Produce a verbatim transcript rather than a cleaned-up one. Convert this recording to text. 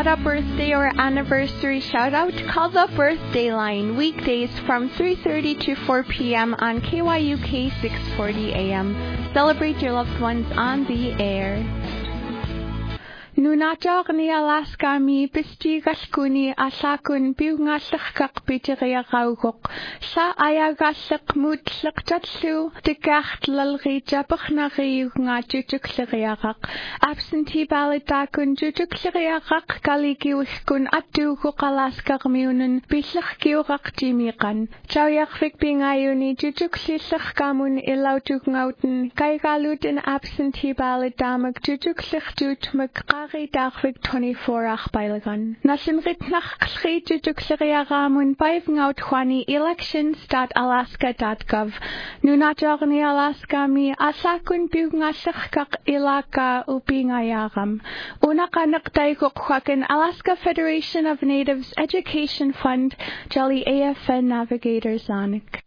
got a birthday or anniversary shout-out, call the birthday line weekdays from three thirty to four p.m. on K Y U K six forty A M. Celebrate your loved ones on the air. Nunatog ni Alaska mi bistigalkuni asakun biungasakak biteriagaugok sa ayagasak mutlaktatlu dekacht lalri jabachnari nga jujukleriagak absentee ballot dakun jujukleriagak kaligiwikun atuguk Alaska miunun bislakgiwak timikan chawyak bingayuni jujuklisak kamun ilautugnauten kaigaluten absentee ballot damag jujuklichtut magka Dagvik twenty-four ach beilagan. Nasin ritnach klriju jukseriagamun baivngaut chwani elections dot alaska dot gov. Nunajogni Alaska mi asakun biungasakak ilaka upingayagam. Unakanak daiguk chwakin Alaska Federation of Natives Education Fund, Jolly A F N Navigators Anik.